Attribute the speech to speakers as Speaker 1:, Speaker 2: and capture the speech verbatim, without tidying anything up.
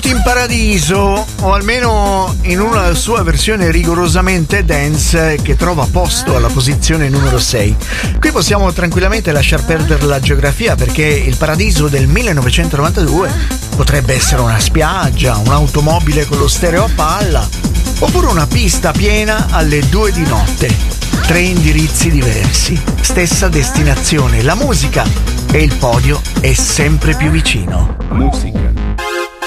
Speaker 1: in paradiso, o almeno in una sua versione rigorosamente dance, che trova posto alla posizione numero sei. Qui possiamo tranquillamente lasciar perdere la geografia, perché il paradiso del millenovecentonovantadue potrebbe essere una spiaggia, un'automobile con lo stereo a palla, oppure una pista piena alle due di notte. Tre indirizzi diversi, stessa destinazione, la musica, e il podio è sempre più vicino.
Speaker 2: Musica.